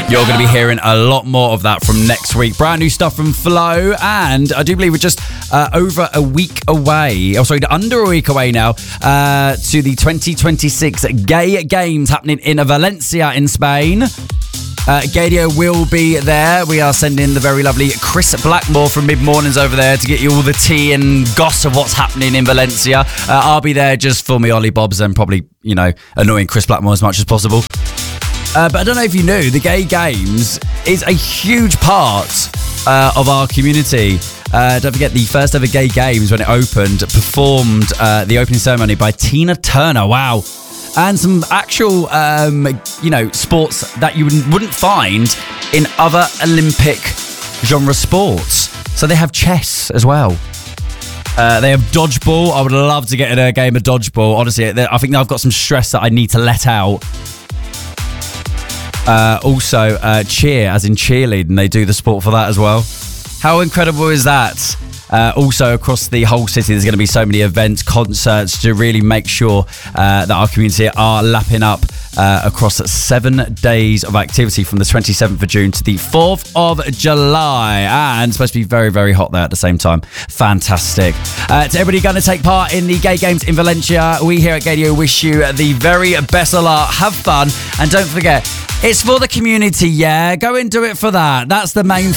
You're going to be hearing a lot more of that from next week. Brand new stuff from Flo, and I do believe we're just over a week away, under a week away now, to the 2026 Gay Games happening in Valencia in Spain. Gadio will be there. We are sending the very lovely Chris Blackmore from Mid Mornings over there to get you all the tea and goss of what's happening in Valencia. I'll be there just for me Ollie Bobs and probably, annoying Chris Blackmore as much as possible. But I don't know if you knew, the Gay Games is a huge part of our community. Don't forget, the first ever Gay Games, when it opened, performed the opening ceremony by Tina Turner. Wow. And some actual, sports that you wouldn't find in other Olympic genre sports. So they have chess as well. They have dodgeball. I would love to get in a game of dodgeball. Honestly, I think I've got some stress that I need to let out. Also, cheer, as in cheerleading. They do the sport for that as well. How incredible is that? Also, across the whole city, there's going to be so many events, concerts to really make sure that our community are lapping up across 7 days of activity from the 27th of June to the 4th of July. And it's supposed to be very, very hot there at the same time. Fantastic. To everybody going to take part in the Gay Games in Valencia, we here at Gadio wish you the very best of luck. Have fun. And don't forget, it's for the community, yeah? Go and do it for that. That's the main thing.